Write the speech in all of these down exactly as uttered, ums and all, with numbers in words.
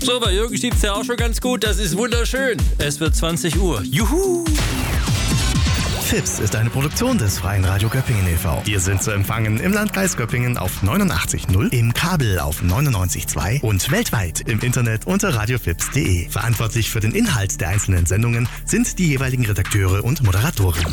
So, bei Jürgen stiebt's ja auch schon ganz gut. Das ist wunderschön. Es wird zwanzig Uhr. Juhu! Fips ist eine Produktion des Freien Radio Göppingen e V Wir sind zu empfangen im Landkreis Göppingen auf neunundachtzig Komma null, im Kabel auf neunundneunzig Komma zwei und weltweit im Internet unter radiofips punkt de. Verantwortlich für den Inhalt der einzelnen Sendungen sind die jeweiligen Redakteure und Moderatoren.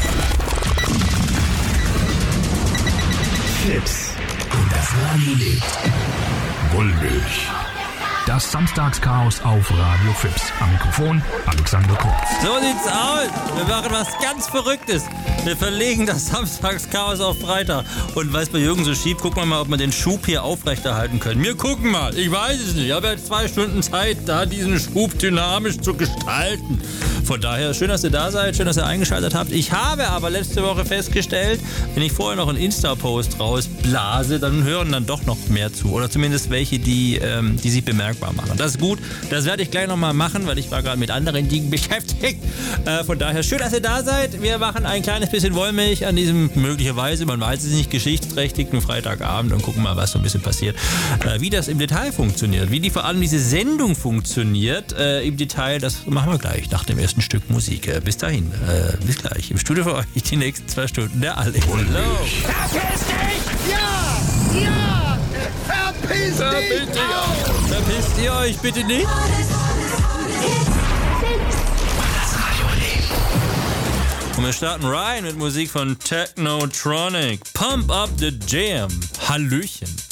Fips. Und das Radio lebt. Wollmilch. Das Samstagschaos auf Radio Fips. Am Mikrofon Alexander Kurz. So sieht's aus. Wir machen was ganz Verrücktes. Wir verlegen das Samstagschaos auf Freitag. Und weil es bei Jürgen so schief, gucken wir mal, ob wir den Schub hier aufrechterhalten können. Wir gucken mal. Ich weiß es nicht. Ich habe jetzt zwei Stunden Zeit, da diesen Schub dynamisch zu gestalten. Von daher, schön, dass ihr da seid. Schön, dass ihr eingeschaltet habt. Ich habe aber letzte Woche festgestellt, wenn ich vorher noch einen Insta-Post rausblase, dann hören dann doch noch mehr zu. Oder zumindest welche, die, ähm, die sich bemerkbar machen. Das ist gut. Das werde ich gleich nochmal machen, weil ich war gerade mit anderen Dingen beschäftigt. Äh, von daher, schön, dass ihr da seid. Wir machen ein kleines bisschen Wollmilch an diesem möglicherweise, man weiß es nicht, geschichtsträchtigen Freitagabend und gucken mal, was so ein bisschen passiert. Äh, wie das im Detail funktioniert, wie die vor allem diese Sendung funktioniert äh, im Detail, das machen wir gleich nach dem ersten Stück Musik. Äh, bis dahin, äh, bis gleich. Im Studio für euch die nächsten zwei Stunden. Der Alex. Verpiss dich! Ja! Ja! Verpiss dich! Verpisst ihr euch bitte nicht? Und wir starten rein mit Musik von Technotronic. Pump up the Jam. Hallöchen.